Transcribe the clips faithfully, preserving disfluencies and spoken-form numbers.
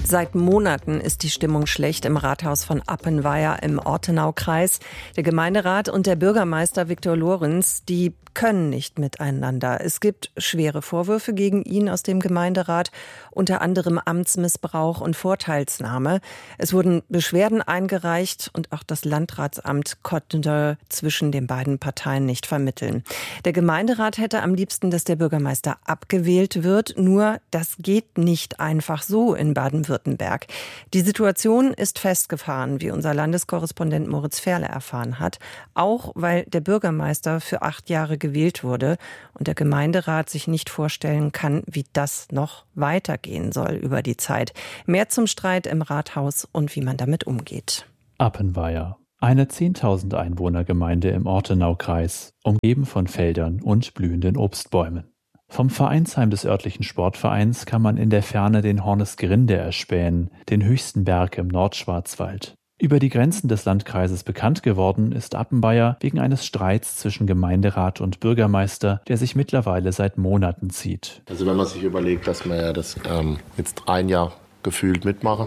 Seit Monaten ist die Stimmung schlecht im Rathaus von Appenweier im Ortenaukreis. Der Gemeinderat und der Bürgermeister Viktor Lorenz, die können nicht miteinander. Es gibt schwere Vorwürfe gegen ihn aus dem Gemeinderat, unter anderem Amtsmissbrauch und Vorteilsnahme. Es wurden Beschwerden eingereicht und auch das Landratsamt konnte zwischen den beiden Parteien nicht vermitteln. Der Gemeinderat hätte am liebsten, dass der Bürgermeister abgewählt wird. Nur das geht nicht einfach so in Baden-Württemberg. Die Situation ist festgefahren, wie unser Landeskorrespondent Moritz Ferle erfahren hat. Auch weil der Bürgermeister für acht Jahre gewählt wurde und der Gemeinderat sich nicht vorstellen kann, wie das noch weitergehen soll über die Zeit. Mehr zum Streit im Rathaus und wie man damit umgeht. Appenweier, eine zehntausend Einwohner-Gemeinde im Ortenaukreis, umgeben von Feldern und blühenden Obstbäumen. Vom Vereinsheim des örtlichen Sportvereins kann man in der Ferne den Hornesgrinde erspähen, den höchsten Berg im Nordschwarzwald. Über die Grenzen des Landkreises bekannt geworden ist Appenweier wegen eines Streits zwischen Gemeinderat und Bürgermeister, der sich mittlerweile seit Monaten zieht. Also wenn man sich überlegt, dass wir ja das ähm, jetzt ein Jahr gefühlt mitmachen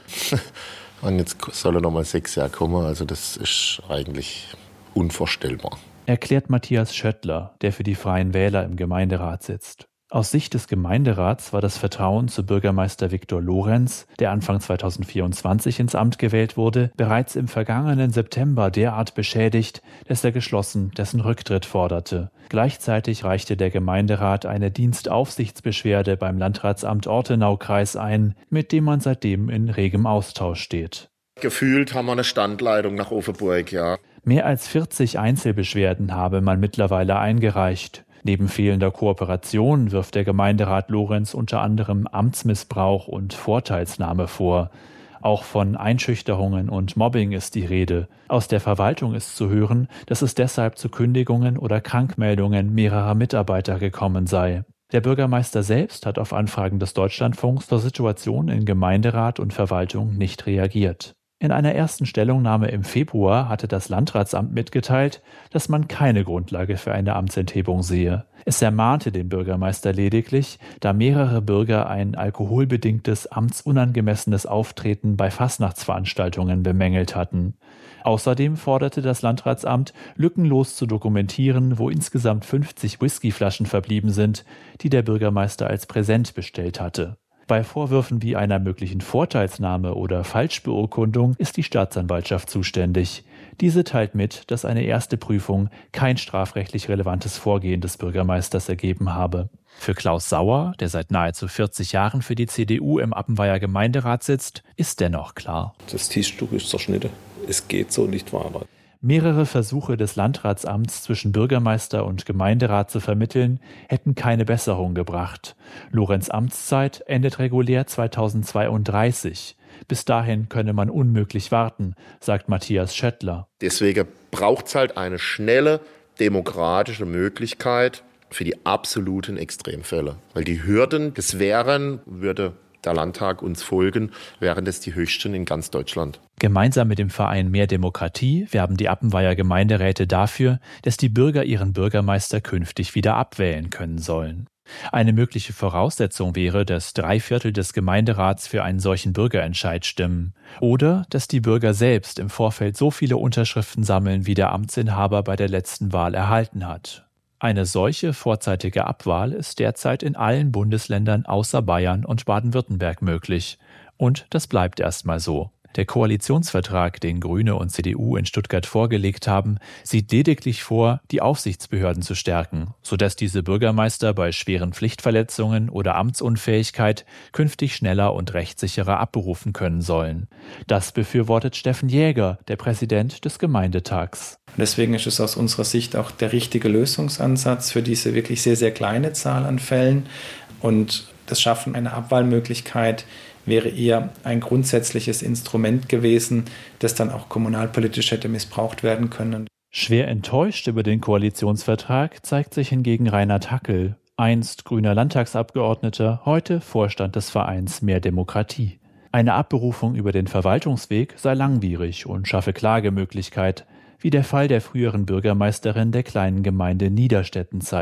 und jetzt soll er nochmal sechs Jahre kommen, also das ist eigentlich unvorstellbar. Erklärt Matthias Schöttler, der für die Freien Wähler im Gemeinderat sitzt. Aus Sicht des Gemeinderats war das Vertrauen zu Bürgermeister Viktor Lorenz, der Anfang zweitausendvierundzwanzig ins Amt gewählt wurde, bereits im vergangenen September derart beschädigt, dass er geschlossen dessen Rücktritt forderte. Gleichzeitig reichte der Gemeinderat eine Dienstaufsichtsbeschwerde beim Landratsamt Ortenaukreis ein, mit dem man seitdem in regem Austausch steht. Gefühlt haben wir eine Standleitung nach Offenburg, ja. Mehr als vierzig Einzelbeschwerden habe man mittlerweile eingereicht. Neben fehlender Kooperation wirft der Gemeinderat Lorenz unter anderem Amtsmissbrauch und Vorteilsnahme vor. Auch von Einschüchterungen und Mobbing ist die Rede. Aus der Verwaltung ist zu hören, dass es deshalb zu Kündigungen oder Krankmeldungen mehrerer Mitarbeiter gekommen sei. Der Bürgermeister selbst hat auf Anfragen des Deutschlandfunks zur Situation in Gemeinderat und Verwaltung nicht reagiert. In einer ersten Stellungnahme im Februar hatte das Landratsamt mitgeteilt, dass man keine Grundlage für eine Amtsenthebung sehe. Es ermahnte den Bürgermeister lediglich, da mehrere Bürger ein alkoholbedingtes, amtsunangemessenes Auftreten bei Fastnachtsveranstaltungen bemängelt hatten. Außerdem forderte das Landratsamt, lückenlos zu dokumentieren, wo insgesamt fünfzig Whiskyflaschen verblieben sind, die der Bürgermeister als Präsent bestellt hatte. Bei Vorwürfen wie einer möglichen Vorteilsnahme oder Falschbeurkundung ist die Staatsanwaltschaft zuständig. Diese teilt mit, dass eine erste Prüfung kein strafrechtlich relevantes Vorgehen des Bürgermeisters ergeben habe. Für Klaus Sauer, der seit nahezu vierzig Jahren für die C D U im Appenweier Gemeinderat sitzt, ist dennoch klar. Das Tischtuch ist zerschnitten. Es geht so nicht weiter. Mehrere Versuche des Landratsamts zwischen Bürgermeister und Gemeinderat zu vermitteln, hätten keine Besserung gebracht. Lorenz' Amtszeit endet regulär zweitausendzweiunddreißig. Bis dahin könne man unmöglich warten, sagt Matthias Schöttler. Deswegen braucht es halt eine schnelle, demokratische Möglichkeit für die absoluten Extremfälle. Weil die Hürden, das wären, würde der Landtag uns folgen, wären das die höchsten in ganz Deutschland. Gemeinsam mit dem Verein Mehr Demokratie werben die Appenweier Gemeinderäte dafür, dass die Bürger ihren Bürgermeister künftig wieder abwählen können sollen. Eine mögliche Voraussetzung wäre, dass drei Viertel des Gemeinderats für einen solchen Bürgerentscheid stimmen. Oder dass die Bürger selbst im Vorfeld so viele Unterschriften sammeln, wie der Amtsinhaber bei der letzten Wahl erhalten hat. Eine solche vorzeitige Abwahl ist derzeit in allen Bundesländern außer Bayern und Baden-Württemberg möglich. Und das bleibt erstmal so. Der Koalitionsvertrag, den Grüne und C D U in Stuttgart vorgelegt haben, sieht lediglich vor, die Aufsichtsbehörden zu stärken, sodass diese Bürgermeister bei schweren Pflichtverletzungen oder Amtsunfähigkeit künftig schneller und rechtssicherer abberufen können sollen. Das befürwortet Steffen Jäger, der Präsident des Gemeindetags. Deswegen ist es aus unserer Sicht auch der richtige Lösungsansatz für diese wirklich sehr, sehr kleine Zahl an Fällen. Und das Schaffen einer Abwahlmöglichkeit wäre eher ein grundsätzliches Instrument gewesen, das dann auch kommunalpolitisch hätte missbraucht werden können. Schwer enttäuscht über den Koalitionsvertrag zeigt sich hingegen Reinhard Hackel, einst grüner Landtagsabgeordneter, heute Vorstand des Vereins Mehr Demokratie. Eine Abberufung über den Verwaltungsweg sei langwierig und schaffe Klagemöglichkeit, wie der Fall der früheren Bürgermeisterin der kleinen Gemeinde Niederstetten zeigt.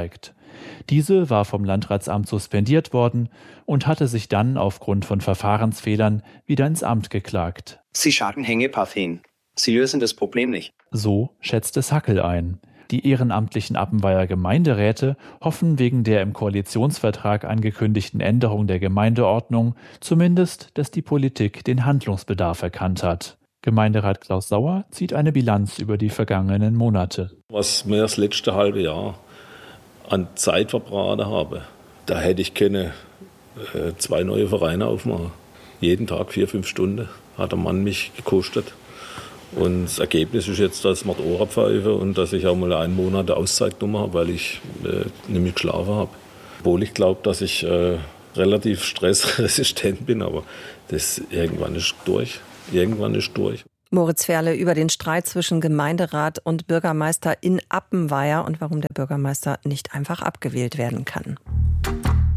Diese war vom Landratsamt suspendiert worden und hatte sich dann aufgrund von Verfahrensfehlern wieder ins Amt geklagt. Sie scharten Hängeparteien. Sie lösen das Problem nicht. So schätzte Sackel ein. Die ehrenamtlichen Appenweier Gemeinderäte hoffen wegen der im Koalitionsvertrag angekündigten Änderung der Gemeindeordnung zumindest, dass die Politik den Handlungsbedarf erkannt hat. Gemeinderat Klaus Sauer zieht eine Bilanz über die vergangenen Monate. Was mir das letzte halbe Jahr an Zeit verbraten habe, da hätte ich keine äh, zwei neue Vereine aufmachen. Jeden Tag vier, fünf Stunden hat der Mann mich gekostet. Und das Ergebnis ist jetzt, dass ich mir die Ohren pfeife und dass ich auch mal einen Monat Auszeit genommen habe, weil ich äh, nicht mehr geschlafen habe. Obwohl ich glaube, dass ich äh, relativ stressresistent bin, aber das irgendwann ist durch. Irgendwann ist durch. Moritz Ferle über den Streit zwischen Gemeinderat und Bürgermeister in Appenweier und warum der Bürgermeister nicht einfach abgewählt werden kann.